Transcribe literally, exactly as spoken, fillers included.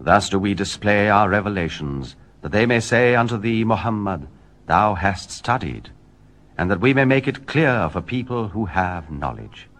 Thus do we display our revelations, that they may say unto thee, Muhammad, thou hast studied, and that we may make it clear for people who have knowledge.